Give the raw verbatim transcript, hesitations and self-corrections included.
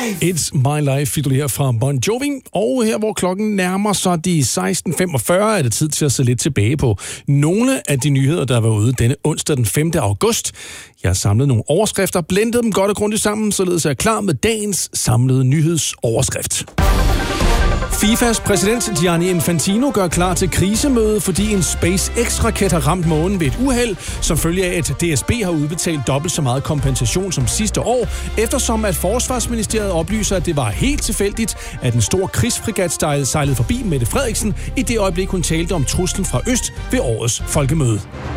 It's My Life, fidulerer her fra Bon Jovi. Og her, hvor klokken nærmer sig de seksten femogfyrre, er det tid til at se lidt tilbage på nogle af de nyheder, der var ude denne onsdag den femte august. Jeg har samlet nogle overskrifter, blendet dem godt og grundigt sammen, således er jeg klar med dagens samlede nyhedsoverskrift. FIFAs præsident Gianni Infantino gør klar til krisemøde, fordi en SpaceX-raket har ramt månen ved et uheld, som følge af, at D S B har udbetalt dobbelt så meget kompensation som sidste år, eftersom at Forsvarsministeriet oplyser, at det var helt tilfældigt, at en stor krigsfregat sejlede forbi Mette Frederiksen i det øjeblik, hun talte om truslen fra øst ved årets folkemøde.